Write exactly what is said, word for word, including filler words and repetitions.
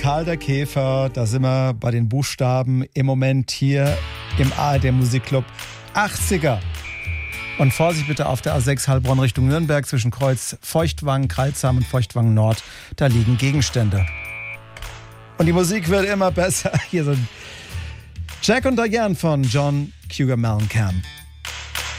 Karl der Käfer, da sind wir bei den Buchstaben im Moment hier im A R D Musikclub achtziger. Und Vorsicht bitte auf der A sechs Heilbronn Richtung Nürnberg zwischen Kreuz Feuchtwangen, Kreilsheim und Feuchtwangen Nord. Da liegen Gegenstände. Und die Musik wird immer besser. Hier sind Jack und Diane von John Cougar Mellencamp.